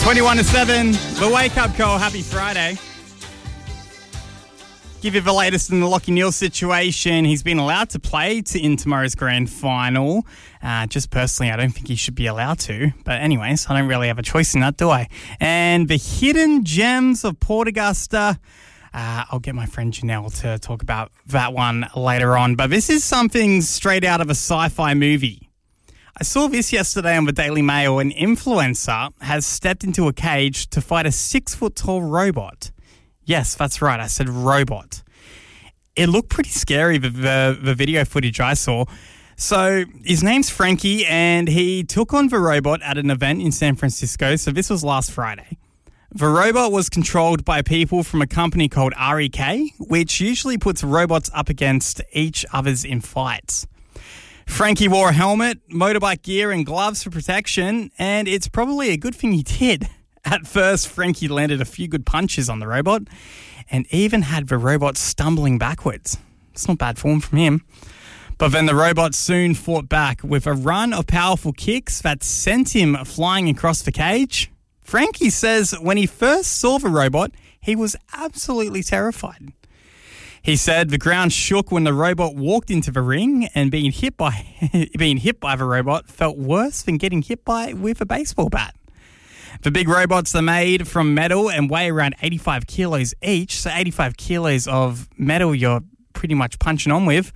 21 to 7, the wake-up call. Happy Friday. Give you the latest in the Lachie Neale situation. He's been allowed to play in tomorrow's grand final. Just personally, I don't think he should be allowed to. But anyways, I don't really have a choice in that, do I? And the hidden gems of Port Augusta. I'll get my friend Janelle to talk about that one later on. But this is something straight out of a sci-fi movie. I saw this yesterday on the Daily Mail. An influencer has stepped into a cage to fight a 6-foot-tall robot. Yes, that's right. I said robot. It looked pretty scary, the video footage I saw. So his name's Frankie, and he took on the robot at an event in San Francisco. So this was last Friday. The robot was controlled by people from a company called REK, which usually puts robots up against each others in fights. Frankie wore a helmet, motorbike gear and gloves for protection, and it's probably a good thing he did. At first, Frankie landed a few good punches on the robot and even had the robot stumbling backwards. It's not bad form from him. But then the robot soon fought back with a run of powerful kicks that sent him flying across the cage. Frankie says when he first saw the robot, he was absolutely terrified. He said the ground shook when the robot walked into the ring, and being hit by the robot felt worse than getting hit by with a baseball bat. The big robots are made from metal and weigh around 85 kilos each, so 85 kilos of metal you're pretty much punching on with.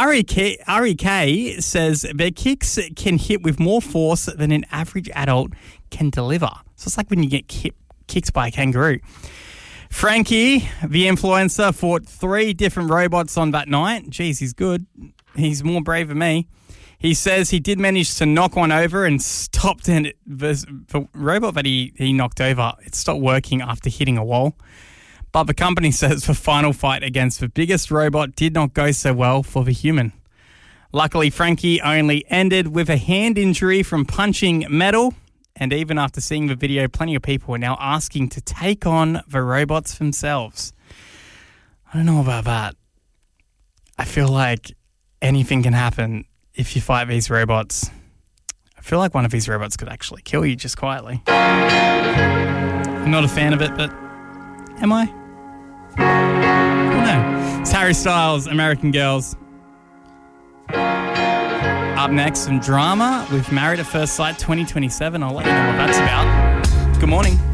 REK says their kicks can hit with more force than an average adult can deliver. So it's like when you get kicked by a kangaroo. Frankie, the influencer, fought 3 different robots on that night. Geez, he's good. He's more brave than me. He says he did manage to knock one over and stopped, and the robot that he knocked over, it stopped working after hitting a wall. But the company says the final fight against the biggest robot did not go so well for the human. Luckily, Frankie only ended with a hand injury from punching metal. And even after seeing the video, plenty of people are now asking to take on the robots themselves. I don't know about that. I feel like anything can happen if you fight these robots. I feel like one of these robots could actually kill you just quietly. I'm not a fan of it, but am I? I don't know. It's Harry Styles, American Girls. Up next, some drama with Married at First Sight 2027. I'll let you know what that's about. Good morning.